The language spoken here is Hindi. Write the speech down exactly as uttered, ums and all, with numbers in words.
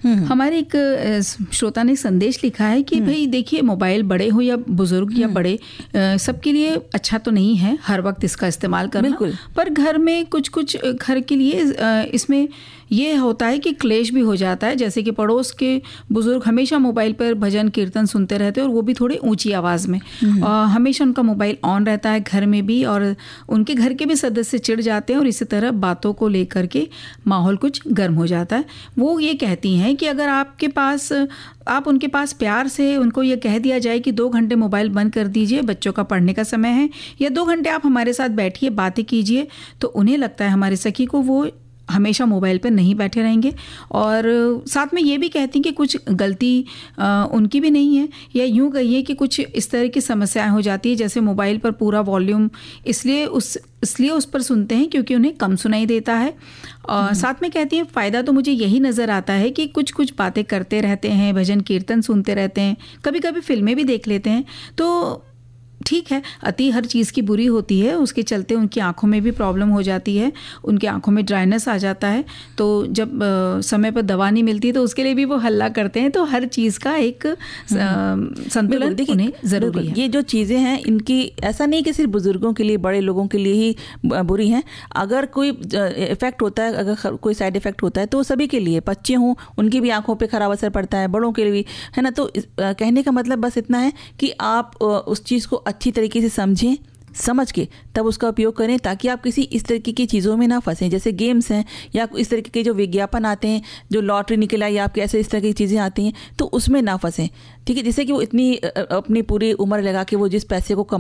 हमारे एक अ, श्रोता ने संदेश लिखा है कि भाई देखिए, मोबाइल बड़े हो या बुजुर्ग या बड़े, अ, सबके लिए अच्छा तो नहीं है हर वक्त इसका इस्तेमाल करना। बिल्कुल। पर घर में कुछ कुछ घर के लिए अ, इसमें ये होता है कि क्लेश भी हो जाता है। जैसे कि पड़ोस के बुजुर्ग हमेशा मोबाइल पर भजन कीर्तन सुनते रहते हैं और वो भी थोड़ी ऊंची आवाज़ में, और हमेशा उनका मोबाइल ऑन रहता है घर में भी, और उनके घर के भी सदस्य चिढ़ जाते हैं और इसी तरह बातों को लेकर के माहौल कुछ गर्म हो जाता है। वो ये कहती हैं कि अगर आपके पास आप उनके पास प्यार से उनको ये कह दिया जाए कि दो घंटे मोबाइल बंद कर दीजिए, बच्चों का पढ़ने का समय है, या दो घंटे आप हमारे साथ बैठिए, बातें कीजिए, तो उन्हें लगता है हमारे सखी को वो हमेशा मोबाइल पर नहीं बैठे रहेंगे। और साथ में ये भी कहती हैं कि कुछ गलती आ, उनकी भी नहीं है, या यूँ कहिए कि कुछ इस तरह की समस्याएं हो जाती है, जैसे मोबाइल पर पूरा वॉल्यूम इसलिए उस इसलिए उस पर सुनते हैं क्योंकि उन्हें कम सुनाई देता है। और साथ में कहती हैं फ़ायदा तो मुझे यही नज़र आता है कि कुछ कुछ बातें करते रहते हैं, भजन कीर्तन सुनते रहते हैं, कभी कभी फिल्में भी देख लेते हैं। तो ठीक है, अति हर चीज़ की बुरी होती है, उसके चलते उनकी आंखों में भी प्रॉब्लम हो जाती है, उनकी आंखों में ड्राइनेस आ जाता है। तो जब आ, समय पर दवा नहीं मिलती तो उसके लिए भी वो हल्ला करते हैं। तो हर चीज़ का एक संतुलन उन्हें ज़रूरी है। ये जो चीज़ें हैं इनकी ऐसा नहीं कि सिर्फ बुजुर्गों के लिए, बड़े लोगों के लिए ही बुरी हैं। अगर कोई इफेक्ट होता है, अगर कोई साइड इफेक्ट होता है तो सभी के लिए, बच्चे हों उनकी भी आंखों पर खराब असर पड़ता है, बड़ों के लिए भी, है ना। तो कहने का मतलब बस इतना है कि आप उस चीज़ को अच्छी तरीके से समझें, समझ के तब उसका उपयोग करें, ताकि आप किसी इस तरीके की चीज़ों में ना फंसें, जैसे गेम्स हैं या इस तरीके के जो विज्ञापन आते हैं, जो लॉटरी निकला या आपके ऐसे इस तरह की चीज़ें आती हैं, तो उसमें ना फंसें। ठीक है, जिससे कि वो इतनी अपनी पूरी उम्र लगा के वो जिस पैसे को